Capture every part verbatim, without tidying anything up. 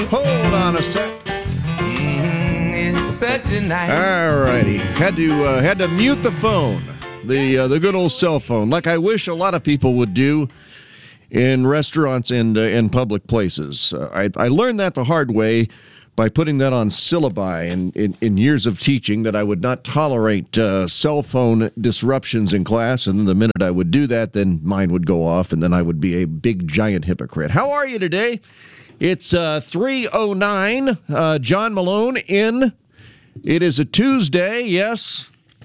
Hold on a sec. Mm, it's such a night. All righty. Had to uh, had to mute the phone, the uh, the good old cell phone, like I wish a lot of people would do in restaurants and uh, in public places. Uh, I, I learned that the hard way by putting that on syllabi in, in, in years of teaching, that I would not tolerate uh, cell phone disruptions in class, and then the minute I would do that, then mine would go off, and then I would be a big, giant hypocrite. How are you today? It's uh, three oh nine, uh, John Malone in. It is a Tuesday, yes.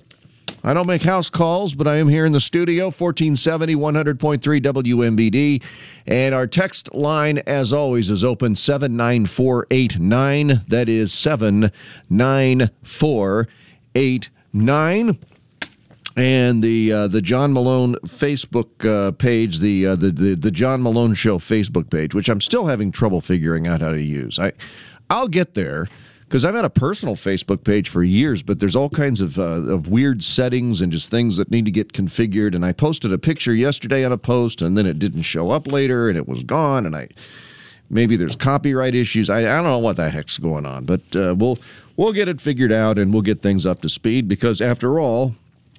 I don't make house calls, but I am here in the studio, fourteen seventy, one hundred point three W M B D. And our text line, as always, is open seven nine four eight nine. That is seven nine four eight nine. And the uh, the John Malone Facebook uh, page, the, uh, the the the John Malone Show Facebook page, which I'm still having trouble figuring out how to use. I I'll get there, because I've had a personal Facebook page for years, but there's all kinds of uh, of weird settings and just things that need to get configured. And I posted a picture yesterday on a post, and then it didn't show up later, and it was gone. And I maybe there's copyright issues. I, I don't know what the heck's going on, but uh, we'll we'll get it figured out, and we'll get things up to speed, because after all,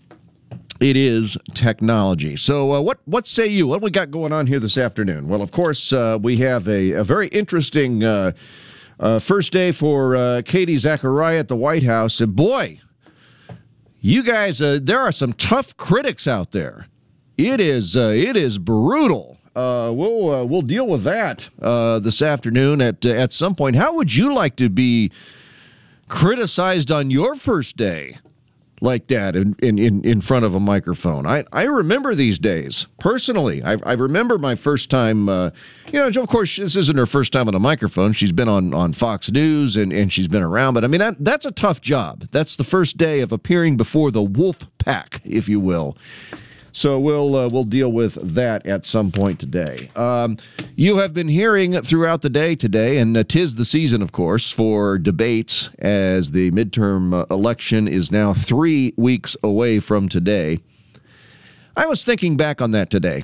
it is technology. So uh, what what say you? What we got going on here this afternoon? Well, of course, uh, we have a, a very interesting uh, uh, first day for uh, Katie Zachariah at the White House. And boy, you guys, uh, there are some tough critics out there. It is uh, it is brutal. Uh, we'll uh, we'll deal with that uh, this afternoon at uh, at some point. How would you like to be criticized on your first day like that in, in, in front of a microphone? I, I remember these days, personally. I, I remember my first time, uh, you know, of course, this isn't her first time on a microphone. She's been on, on Fox News, and, and she's been around. But, I mean, that, that's a tough job. That's the first day of appearing before the wolf pack, if you will. So we'll uh, we'll deal with that at some point today. Um, you have been hearing throughout the day today, and uh, 'tis the season, of course, for debates, as the midterm uh, election is now three weeks away from today. I was thinking back on that today,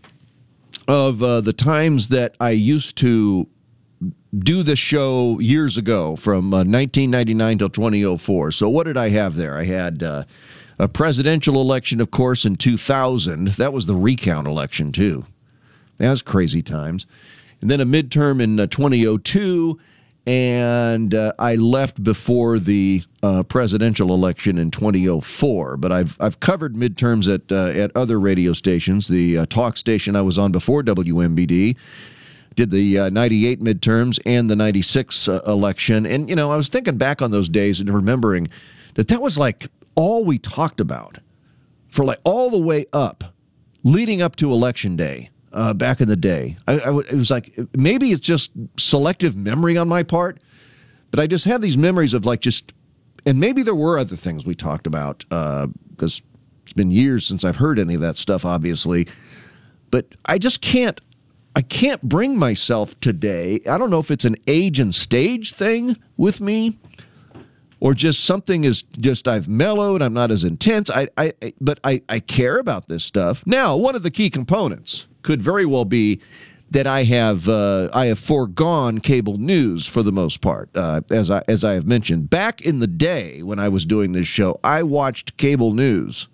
of uh, the times that I used to do the show years ago, from uh, nineteen ninety-nine till twenty oh four. So what did I have there? I had Uh, a presidential election, of course, in two thousand. That was the recount election, too. That was crazy times. And then a midterm in uh, twenty oh two, and uh, I left before the uh, presidential election in twenty oh four. But I've I've covered midterms at uh, at other radio stations. The uh, talk station I was on before W M B D did the uh, ninety-eight midterms and the ninety-six uh, election. And, you know, I was thinking back on those days and remembering that that was like all we talked about for like all the way up, leading up to Election Day uh, back in the day. I, I w- it was like, maybe it's just selective memory on my part, but I just have these memories of like just, and maybe there were other things we talked about, uh, because it's been years since I've heard any of that stuff, obviously, but I just can't, I can't bring myself today. I don't know if it's an age and stage thing with me, or just something is just I've mellowed, I'm not as intense, I, I, but I, I care about this stuff. Now, one of the key components could very well be that I have uh, I have foregone cable news for the most part, uh, as I as I have mentioned. Back in the day when I was doing this show, I watched cable news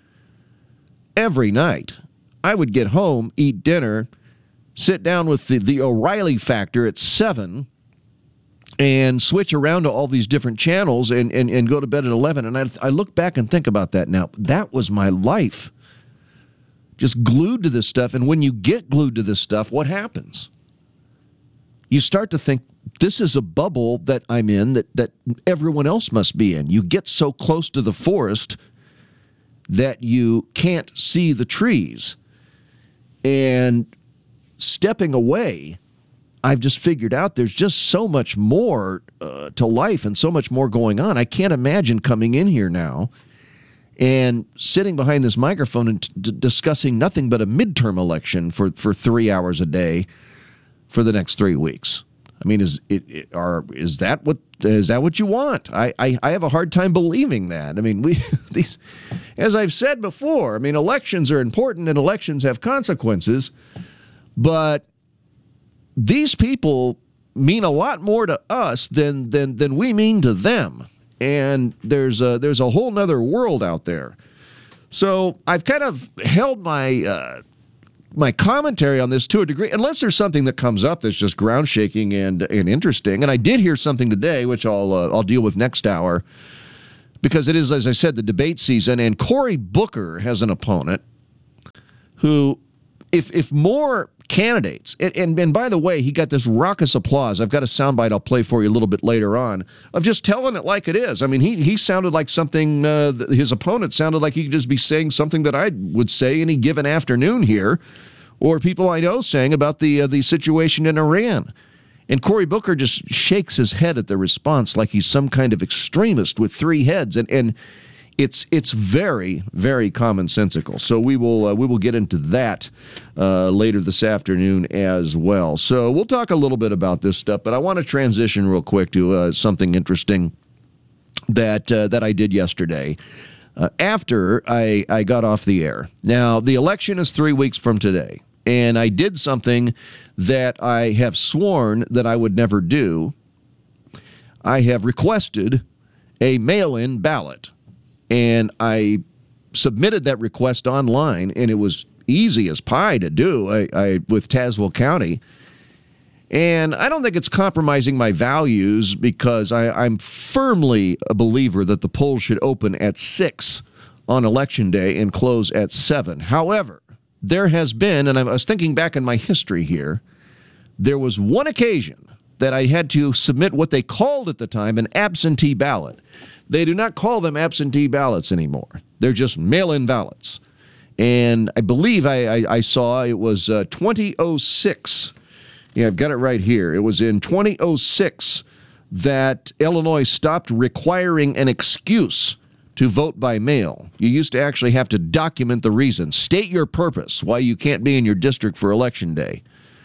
every night. I would get home, eat dinner, sit down with the, the O'Reilly Factor at seven, and switch around to all these different channels and, and, and go to bed at eleven. And I, I look back and think about that now. That was my life. Just glued to this stuff. And when you get glued to this stuff, what happens? You start to think, this is a bubble that I'm in that, that everyone else must be in. You get so close to the forest that you can't see the trees. And stepping away, I've just figured out there's just so much more uh, to life and so much more going on. I can't imagine coming in here now and sitting behind this microphone and t- discussing nothing but a midterm election for, for three hours a day for the next three weeks. I mean, is it, it are is that what is that what you want? I, I, I have a hard time believing that. I mean, we these, as I've said before, I mean, elections are important and elections have consequences, but these people mean a lot more to us than than than we mean to them. And there's a, there's a whole nother world out there. So I've kind of held my uh, my commentary on this to a degree, unless there's something that comes up that's just ground shaking and and interesting. And I did hear something today, which I'll uh, I'll deal with next hour, because it is, as I said, the debate season, and Cory Booker has an opponent who, if if more candidates, and, and, and by the way, he got this raucous applause. I've got a soundbite I'll play for you a little bit later on of just telling it like it is. I mean, he he sounded like something, uh, his opponent sounded like he could just be saying something that I would say any given afternoon here, or people I know saying about the uh, the situation in Iran. And Cory Booker just shakes his head at the response like he's some kind of extremist with three heads, and and it's it's very, very commonsensical. So we will uh, we will get into that uh, later this afternoon as well. So we'll talk a little bit about this stuff, but I want to transition real quick to uh, something interesting that uh, that I did yesterday uh, after I I got off the air. Now the election is three weeks from today, and I did something that I have sworn that I would never do. I have requested a mail-in ballot. And I submitted that request online, and it was easy as pie to do I, I, with Tazewell County. And I don't think it's compromising my values, because I, I'm firmly a believer that the polls should open at six on Election Day and close at seven. However, there has been, and I was thinking back in my history here, there was one occasion that I had to submit what they called at the time an absentee ballot. They do not call them absentee ballots anymore. They're just mail-in ballots. And I believe I, I, I saw it was uh, twenty oh six. Yeah, I've got it right here. It was in twenty oh six that Illinois stopped requiring an excuse to vote by mail. You used to actually have to document the reason, state your purpose, why you can't be in your district for Election Day.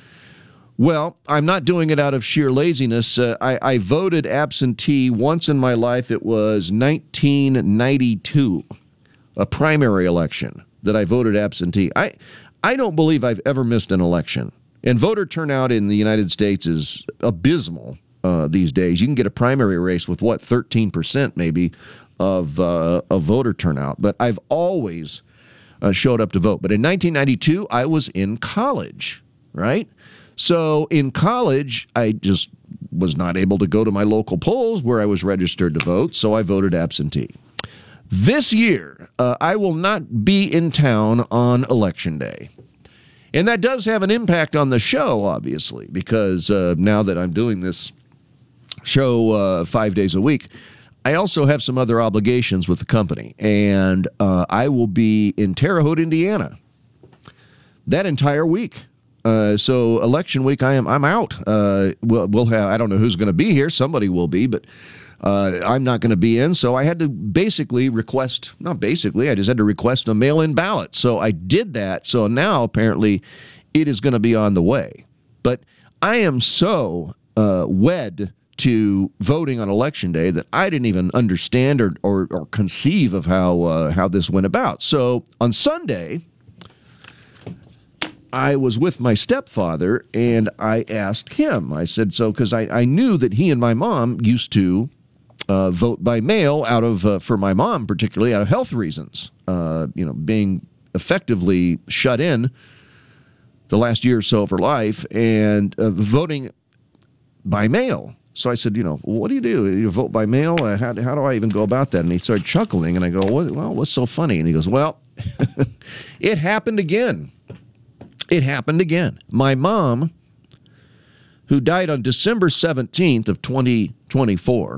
Well, I'm not doing it out of sheer laziness. Uh, I, I voted absentee once in my life. It was nineteen ninety-two, a primary election that I voted absentee. I, I don't believe I've ever missed an election. And voter turnout in the United States is abysmal uh, these days. You can get a primary race with, what, thirteen percent maybe of, uh, of voter turnout. But I've always uh, showed up to vote. But in nineteen ninety-two, I was in college, right? So in college, I just was not able to go to my local polls where I was registered to vote, so I voted absentee. This year, uh, I will not be in town on Election Day. And that does have an impact on the show, obviously, because uh, now that I'm doing this show uh, five days a week, I also have some other obligations with the company. And uh, I will be in Terre Haute, Indiana, that entire week. Uh, so election week, I am I'm out. Uh, we'll, we'll have I don't know who's going to be here. Somebody will be, but uh, I'm not going to be in. So I had to basically request, not basically, I just had to request a mail-in ballot. So I did that. So now apparently it is going to be on the way. But I am so uh, wed to voting on Election Day that I didn't even understand or or, or conceive of how uh, how this went about. So on Sunday, I was with my stepfather, and I asked him, I said, so, because I, I knew that he and my mom used to uh, vote by mail out of, uh, for my mom particularly, out of health reasons, uh, you know, being effectively shut in the last year or so of her life, and uh, voting by mail. So I said, you know, what do you do? You vote by mail? Uh, how, how do I even go about that? And he started chuckling, and I go, what, well, what's so funny? And he goes, well, it happened again. It happened again. My mom, who died on December seventeenth of twenty twenty-four,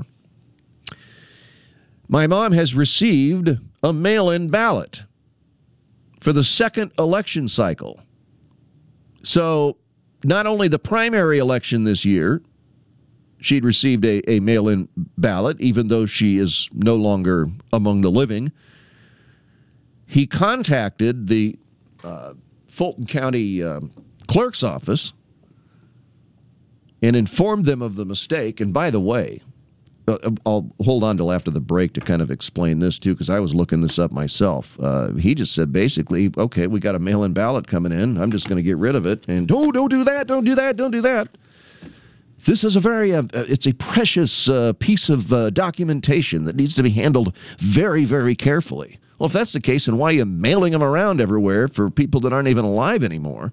my mom has received a mail-in ballot for the second election cycle. So not only the primary election this year, she'd received a, a mail-in ballot, even though she is no longer among the living. He contacted the uh, Fulton County uh, clerk's office and informed them of the mistake. And by the way, uh, I'll hold on till after the break to kind of explain this too, because I was looking this up myself. Uh, he just said basically, okay, we got a mail-in ballot coming in. I'm just going to get rid of it. And, oh, don't do that, don't do that, don't do that. this is a very, uh, it's a precious uh, piece of uh, documentation that needs to be handled very, very carefully. Well, if that's the case, then why are you mailing them around everywhere for people that aren't even alive anymore?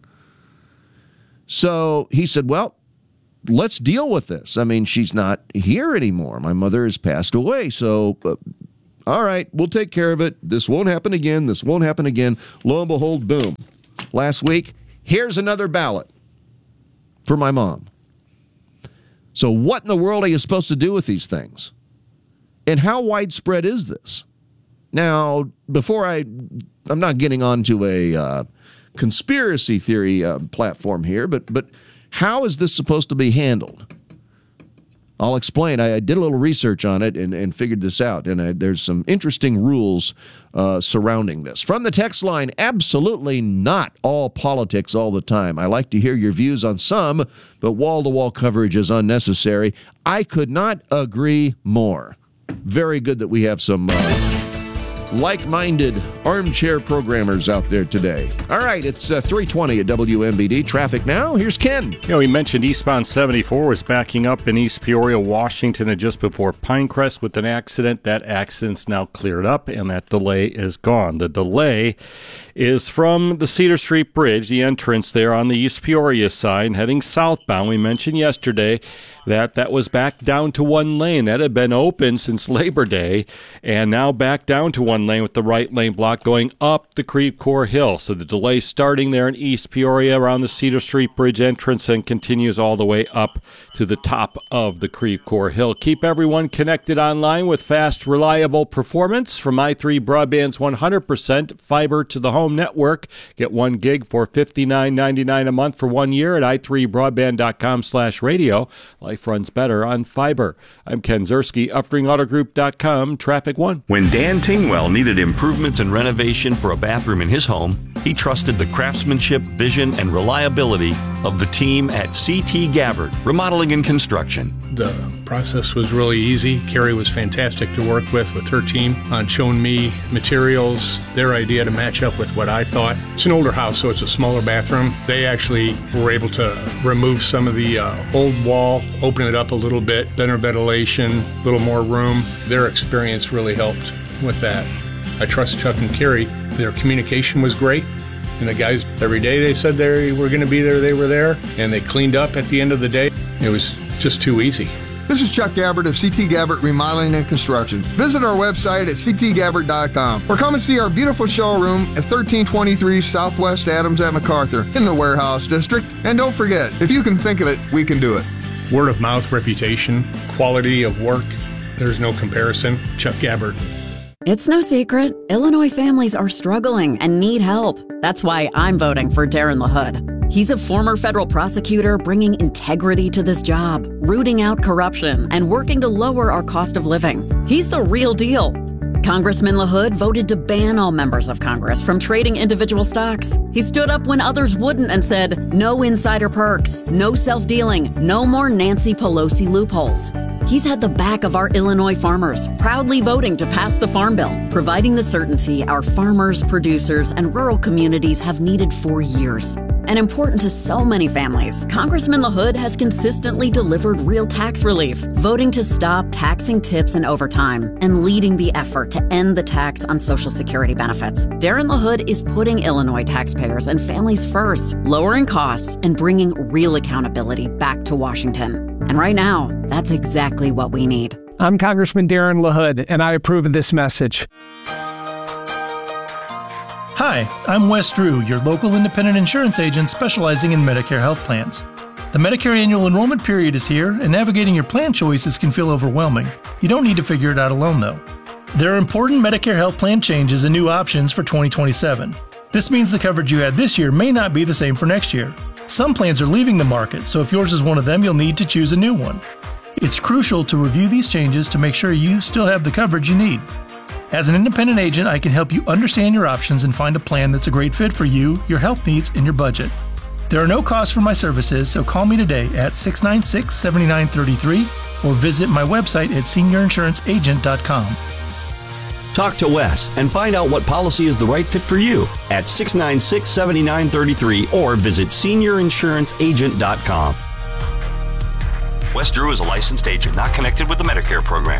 So he said, well, let's deal with this. I mean, she's not here anymore. My mother has passed away. So, uh, all right, we'll take care of it. This won't happen again. This won't happen again. Lo and behold, boom. Last week, here's another ballot for my mom. So what in the world are you supposed to do with these things? And how widespread is this? Now, before I, I'm not getting onto a uh, conspiracy theory uh, platform here, but but how is this supposed to be handled? I'll explain. I, I did a little research on it and, and figured this out, and I, there's some interesting rules uh, surrounding this. From the text line, absolutely not all politics all the time. I like to hear your views on some, but wall-to-wall coverage is unnecessary. I could not agree more. Very good that we have some Uh, like-minded armchair programmers out there today. All right, it's uh, three twenty at W M B D. Traffic now. Here's Ken. You know, we mentioned eastbound seventy-four was backing up in East Peoria, Washington, and just before Pinecrest with an accident. That accident's now cleared up, and that delay is gone. The delay is from the Cedar Street Bridge, the entrance there on the East Peoria side, heading southbound. We mentioned yesterday that that was back down to one lane. That had been open since Labor Day, and now back down to one lane with the right lane block going up the Creve Coeur Hill. So the delay starting there in East Peoria around the Cedar Street Bridge entrance and continues all the way up to the top of the Creve Coeur Hill. Keep everyone connected online with fast, reliable performance from i three Broadband's one hundred percent fiber to the home network. Get one gig for fifty-nine ninety-nine a month for one year at i three broadband dot com slash radio. Life runs better on fiber. I'm Ken Zerski, uftring auto group dot com, Traffic One. When Dan Tingwell needed improvements and renovation for a bathroom in his home, he trusted the craftsmanship, vision, and reliability of the team at C T Gabbard, Remodeling and Construction. The process was really easy. Carrie was fantastic to work with, with her team on showing me materials, their idea to match up with what I thought. It's an older house, so it's a smaller bathroom. They actually were able to remove some of the uh, old wall, open it up a little bit, better ventilation, a little more room. Their experience really helped with that. I trust Chuck and Carrie. Their communication was great. And the guys, every day they said they were going to be there, they were there. And they cleaned up at the end of the day. It was just too easy. This is Chuck Gabbard of C T Gabbard Remodeling and Construction. Visit our website at c t gabbard dot com or come and see our beautiful showroom at thirteen twenty-three Southwest Adams at MacArthur in the Warehouse District. And don't forget, if you can think of it, we can do it. Word of mouth, reputation, quality of work, there's no comparison. Chuck Gabbard. It's no secret, Illinois families are struggling and need help. That's why I'm voting for Darren LaHood. He's a former federal prosecutor bringing integrity to this job, rooting out corruption, and working to lower our cost of living. He's the real deal. Congressman LaHood voted to ban all members of Congress from trading individual stocks. He stood up when others wouldn't and said, no insider perks, no self-dealing, no more Nancy Pelosi loopholes. He's had the back of our Illinois farmers, proudly voting to pass the Farm Bill, providing the certainty our farmers, producers, and rural communities have needed for years. And important to so many families, Congressman LaHood has consistently delivered real tax relief, voting to stop taxing tips and overtime, and leading the effort to end the tax on Social Security benefits. Darren LaHood is putting Illinois taxpayers and families first, lowering costs, and bringing real accountability back to Washington. And right now, that's exactly what we need. I'm Congressman Darren LaHood, and I approve of this message. Hi, I'm Wes Drew, your local independent insurance agent specializing in Medicare health plans. The Medicare annual enrollment period is here, and navigating your plan choices can feel overwhelming. You don't need to figure it out alone, though. There are important Medicare health plan changes and new options for twenty twenty-seven. This means the coverage you had this year may not be the same for next year. Some plans are leaving the market, so if yours is one of them, you'll need to choose a new one. It's crucial to review these changes to make sure you still have the coverage you need. As an independent agent, I can help you understand your options and find a plan that's a great fit for you, your health needs, and your budget. There are no costs for my services, so call me today at six nine six, seven nine three three or visit my website at senior insurance agent dot com. Talk to Wes and find out what policy is the right fit for you at six nine six, seven nine three three or visit senior insurance agent dot com. West Drew is a licensed agent, not connected with the Medicare program.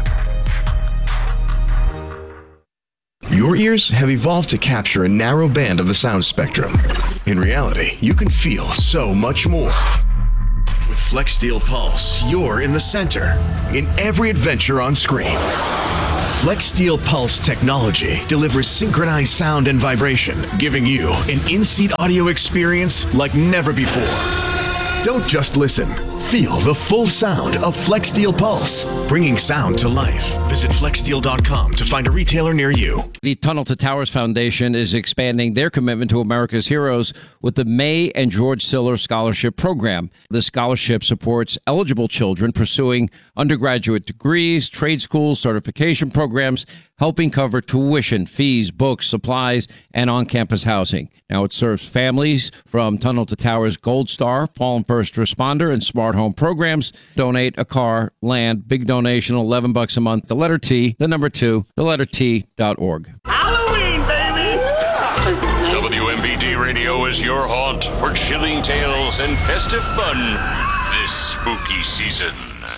Your ears have evolved to capture a narrow band of the sound spectrum. In reality, you can feel so much more. With FlexSteel Pulse, you're in the center, in every adventure on screen. FlexSteel Pulse technology delivers synchronized sound and vibration, giving you an in-seat audio experience like never before. Don't just listen. Feel the full sound of FlexSteel Pulse, bringing sound to life. Visit flex steel dot com to find a retailer near you. The Tunnel to Towers Foundation is expanding their commitment to America's heroes with the May and George Siller Scholarship Program. The scholarship supports eligible children pursuing undergraduate degrees, trade schools, certification programs, helping cover tuition, fees, books, supplies, and on-campus housing. Now it serves families from Tunnel to Towers Gold Star, Fallen First Responder, and Smart Home programs. Donate a car, land, big donation, eleven bucks a month. The letter T, the number two, the letter T dot org. Halloween, baby! W M B D Radio is your haunt for chilling tales and festive fun this spooky season.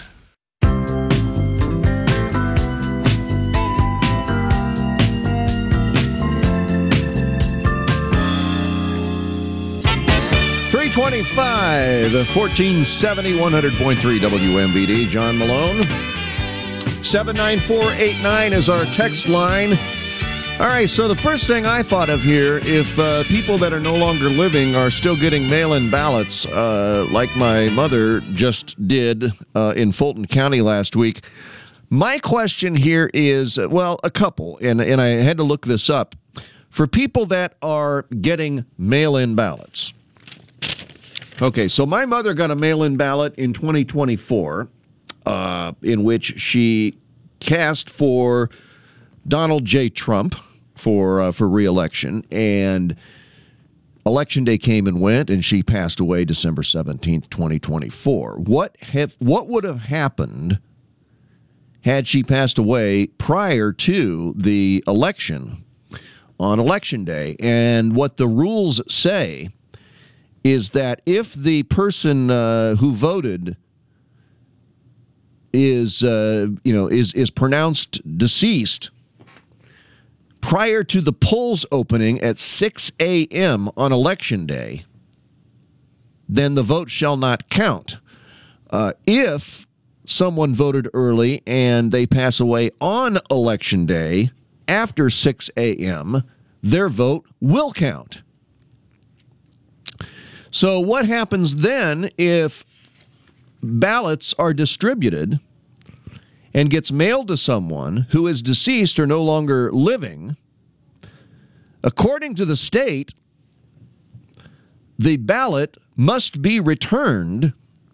three twenty-five, fourteen seventy, one hundred point three W M B D. John Malone. seven nine four eight nine is our text line. All right, so the first thing I thought of here, if uh, people that are no longer living are still getting mail-in ballots, uh, like my mother just did uh, in Fulton County last week, my question here is, well, a couple, and, and I had to look this up. For people that are getting mail-in ballots, okay, so my mother got a mail-in ballot in twenty twenty-four, uh, in which she cast for Donald J. Trump for uh, for re-election, and Election Day came and went, and she passed away December seventeenth, twenty twenty-four. What have what would have happened had she passed away prior to the election on Election Day? And what the rules say is that if the person uh, who voted is, uh, you know, is is pronounced deceased prior to the polls opening at six a.m. on Election Day, then the vote shall not count. Uh, if someone voted early and they pass away on Election Day after six a.m., their vote will count. So what happens then if ballots are distributed and gets mailed to someone who is deceased or no longer living? According to the state, the ballot must be returned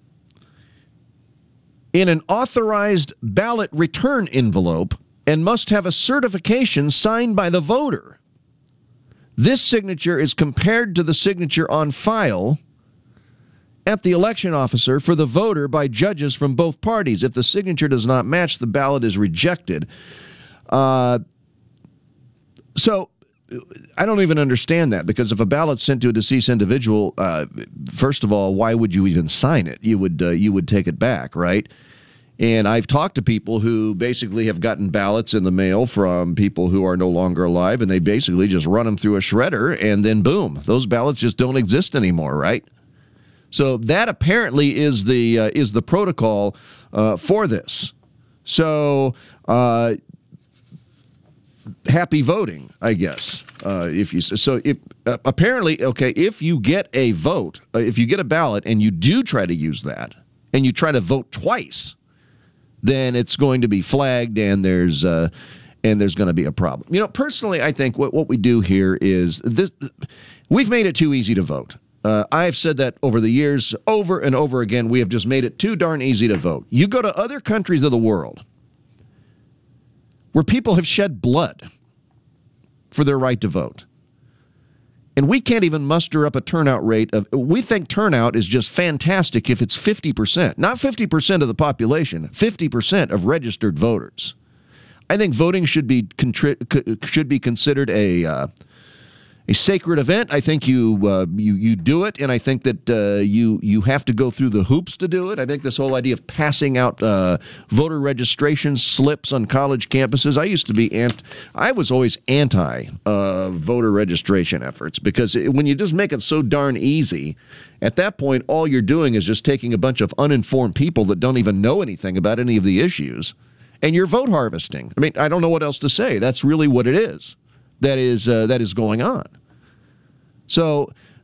in an authorized ballot return envelope and must have a certification signed by the voter. This signature is compared to the signature on file at the election officer for the voter by judges from both parties. If the signature does not match, the ballot is rejected. Uh, so I don't even understand that, because if a ballot's sent to a deceased individual, uh, first of all, why would you even sign it? You would uh, you would take it back, right? And I've talked to people who basically have gotten ballots in the mail from people who are no longer alive, and they basically just run them through a shredder, and then boom, those ballots just don't exist anymore, right? So that apparently is the uh, is the protocol uh, for this. So uh, happy voting, I guess. Uh, if you so if uh, apparently okay, if you get a vote, uh, if you get a ballot and you do try to use that, and you try to vote twice, then it's going to be flagged, and there's uh, and there's going to be a problem. You know, personally, I think what what we do here is this: we've made it too easy to vote. Uh, I've said that over the years, over and over again. We have just made it too darn easy to vote. You go to other countries of the world where people have shed blood for their right to vote, and we can't even muster up a turnout rate of, we think turnout is just fantastic if it's fifty percent. Not fifty percent of the population, fifty percent of registered voters. I think voting should be contri- should be considered a uh, a sacred event. I think you uh, you you do it, and I think that uh, you you have to go through the hoops to do it. I think this whole idea of passing out uh, voter registration slips on college campuses. I used to be ant. I was always anti uh, voter registration efforts because it, when you just make it so darn easy, at that point all you're doing is just taking a bunch of uninformed people that don't even know anything about any of the issues, and you're vote harvesting. I mean, I don't know what else to say. That's really what it is. That is uh, that is going on. So